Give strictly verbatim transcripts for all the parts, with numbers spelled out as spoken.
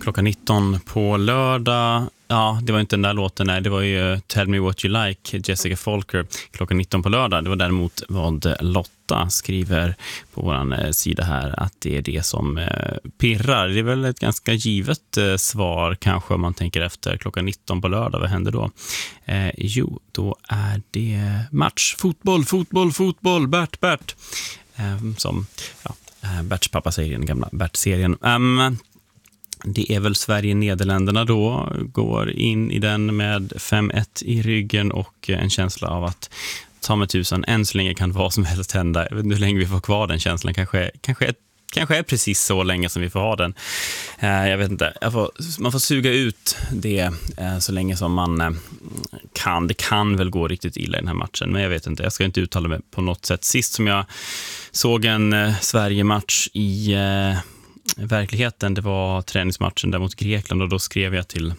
klockan nitton på lördag. Ja, det var inte den där låten, nej. Det var ju Tell Me What You Like, Jessica Folker, klockan nitton på lördag. Det var däremot vad Lotta skriver på vår sida här, att det är det som eh, pirrar. Det är väl ett ganska givet eh, svar kanske om man tänker efter. Klockan nitton på lördag, vad händer då? Eh, jo, då är det match. Fotboll, fotboll, fotboll, Bert, Bert. Eh, som, ja, Berts pappa säger i den gamla Bert-serien. Um, Det är väl Sverige-Nederländerna då, går in i den med fem ett i ryggen och en känsla av att ta med tusan, än så länge kan vad som helst hända. Jag vet inte hur länge vi får kvar den känslan, kanske, kanske, är, kanske är precis så länge som vi får ha den. Eh, jag vet inte, jag får, man får suga ut det eh, så länge som man eh, kan. Det kan väl gå riktigt illa i den här matchen, men jag vet inte, jag ska inte uttala mig på något sätt. Sist som jag såg en eh, Sverige-match i... Eh, verkligheten, det var träningsmatchen där mot Grekland, och då skrev jag till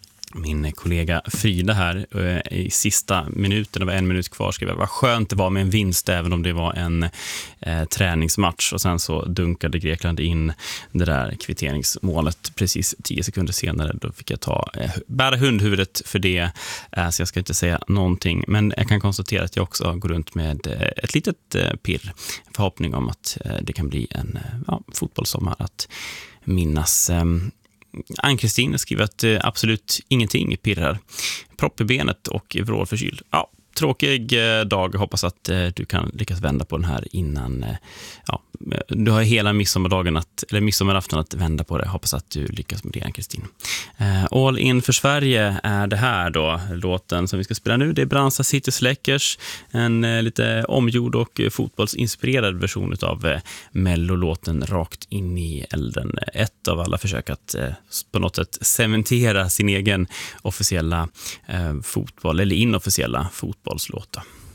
min kollega Frida här i sista minuten, det var en minut kvar, skrev jag, vad skönt det var med en vinst även om det var en eh, träningsmatch, och sen så dunkade Grekland in det där kvitteringsmålet precis tio sekunder senare. Då fick jag ta eh, bära hundhuvudet för det, eh, så jag ska inte säga någonting, men jag kan konstatera att jag också går runt med eh, ett litet eh, pirr, förhoppning om att eh, det kan bli en eh, ja, fotbollssommar att minnas. eh, Ann-Kristin skriver att eh, absolut ingenting pirrar. Propp i benet och vrålförkyld. Ja, tråkig eh, dag. Hoppas att eh, du kan lyckas vända på den här innan. Eh, ja, du har hela midsommardagen att, eller midsommarafton att vända på det. Hoppas att du lyckas med det, Ann-Kristin. Eh, All in för Sverige är det här då. Låten som vi ska spela nu, det är Bransa City Släckers. En eh, lite omgjord och eh, fotbollsinspirerad version av eh, Mello-låten Rakt in i elden. Ett av alla försök att eh, på något sätt cementera sin egen officiella eh, fotboll, eller inofficiella fotbollslåta.